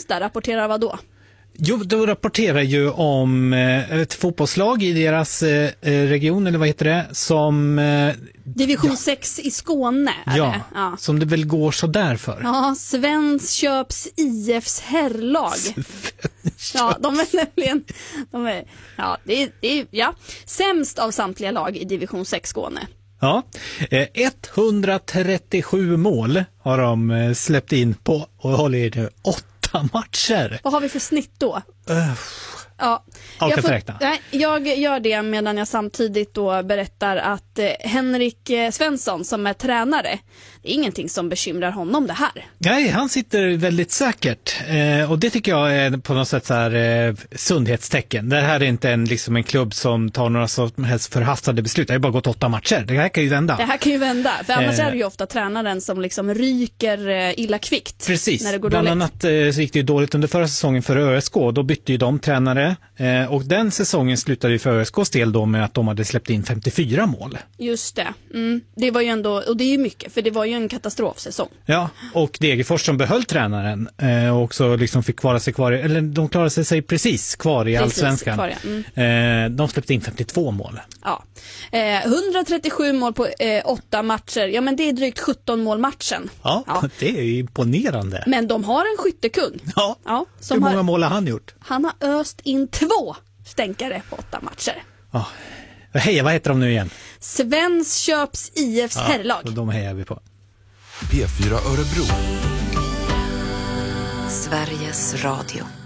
Halmstad rapporterar vad då? Jo, de rapporterar ju om ett fotbollslag i deras region, eller vad heter det, som... Division 6 i Skåne är det. Ja, som det väl går så där för. Ja, Svenköps IFs herrlag. Ja, de är nämligen... sämst av samtliga lag i Division 6 Skåne. Ja, 137 mål har de släppt in på och håller i 8 matcher. Vad har vi för snitt då? Ja, jag gör det medan jag samtidigt då berättar att Henrik Svensson som är tränare, det är ingenting som bekymrar honom det här. Nej, han sitter väldigt säkert och det tycker jag är på något sätt så här sundhetstecken. Det här är inte en klubb som tar några som helst förhastade beslut. Det har bara gått 8 matcher. Det här kan ju vända. För annars är det ju ofta tränaren som liksom ryker illa kvickt. Precis, när det går bland dåligt. annat så gick det ju dåligt under förra säsongen för ÖSK. Då bytte ju de tränare och den säsongen slutade ju för ÖSKs del då med att de hade släppt in 54 mål. Just det. Det var ju ändå, och det är ju mycket, för det var ju en katastrofsäsong. Ja, och Degerfors som behöll tränaren och också liksom fick klara sig kvar, eller de klarade sig precis kvar i Allsvenskan. De släppte in 52 mål. Ja. 137 mål på 8 matcher. Ja, men det är drygt 17 mål matchen. Ja, det är ju imponerande. Men de har en skyttekung. Ja, hur många mål har han gjort? Han har öst in 2 stänkare på 8 matcher. Ja. Hej, vad heter de nu igen? Svenköps IFs herrlag. De hejar vi på. P4 Örebro. Sveriges Radio.